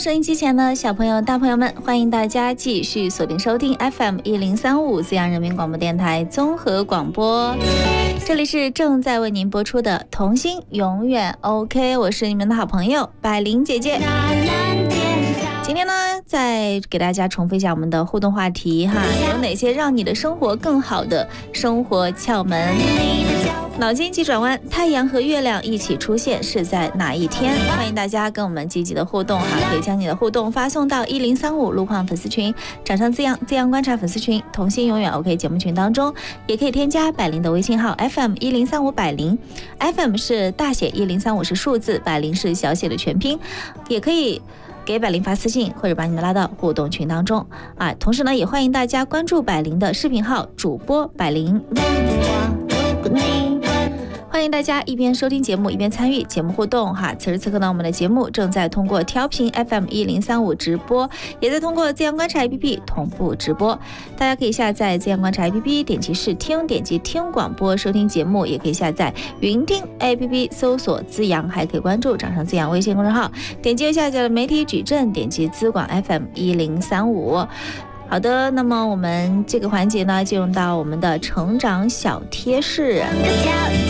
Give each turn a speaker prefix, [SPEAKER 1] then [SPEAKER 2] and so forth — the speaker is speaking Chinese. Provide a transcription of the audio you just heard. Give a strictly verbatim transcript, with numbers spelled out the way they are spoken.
[SPEAKER 1] 收音机前的小朋友大朋友们，欢迎大家继续锁定收听 F M 一零三五资阳人民广播电台综合广播，这里是正在为您播出的童心永远 OK， 我是你们的好朋友百灵姐姐。今天呢，再给大家重复一下我们的互动话题哈，有哪些让你的生活更好的生活窍门？脑筋急转弯，太阳和月亮一起出现是在哪一天？欢迎大家跟我们积极的互动哈，可以将你的互动发送到一零三五路况粉丝群、掌上滋养滋养观察粉丝群、童心永远 OK 节目群当中，也可以添加百灵的微信号 F M 一零三五百灵 ，F M 是大写，一零三五是数字，百灵是小写的全拼，也可以给百灵发私信，或者把你们拉到互动群当中啊。同时呢，也欢迎大家关注百灵的视频号主播百灵。欢迎大家一边收听节目一边参与节目互动哈。此时此刻呢，我们的节目正在通过调频 F M 一零三五直播，也在通过资阳观察 A P P 同步直播。大家可以下载资阳观察 A P P， 点击试听，点击听广播收听节目，也可以下载云听 A P P 搜索资阳，还可以关注掌上资阳微信公众号，点击右下角的媒体矩阵，点击资广 F M 一零三五。好的，那么我们这个环节呢，进入到我们的成长小贴士。